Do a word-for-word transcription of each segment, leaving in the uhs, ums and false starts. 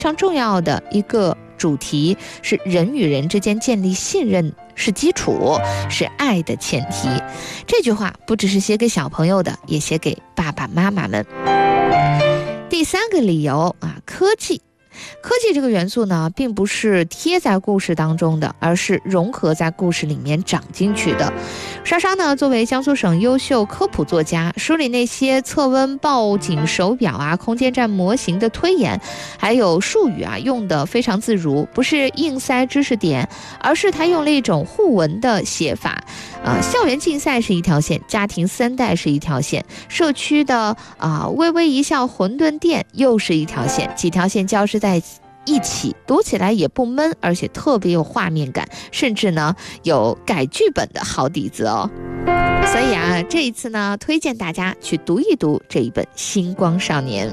常重要的一个主题是人与人之间建立信任是基础，是爱的前提。这句话不只是写给小朋友的，也写给爸爸妈妈们。第三个理由啊，科技。科技这个元素呢，并不是贴在故事当中的，而是融合在故事里面长进去的。莎莎呢，作为江苏省优秀科普作家，书里那些测温、报警手表啊、空间站模型的推演，还有术语啊，用得非常自如，不是硬塞知识点，而是他用了一种互文的写法。呃，校园竞赛是一条线，家庭三代是一条线，社区的啊、呃、微微一笑馄饨店又是一条线，几条线交织在一起，读起来也不闷，而且特别有画面感，甚至呢有改剧本的好底子哦。所以啊，这一次呢，推荐大家去读一读这一本《星光少年》。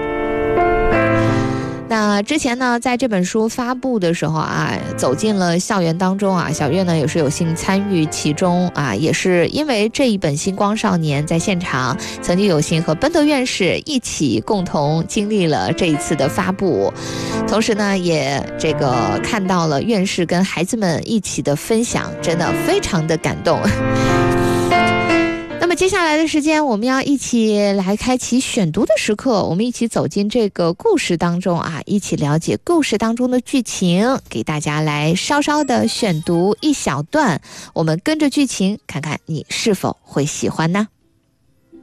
那之前呢，在这本书发布的时候啊，走进了校园当中啊，小月呢也是有幸参与其中啊，也是因为这一本《星光少年》在现场曾经有幸和奔德院士一起共同经历了这一次的发布，同时呢，也这个看到了院士跟孩子们一起的分享，真的非常的感动。那么接下来的时间，我们要一起来开启选读的时刻，我们一起走进这个故事当中啊，一起了解故事当中的剧情，给大家来稍稍的选读一小段，我们跟着剧情看看你是否会喜欢呢？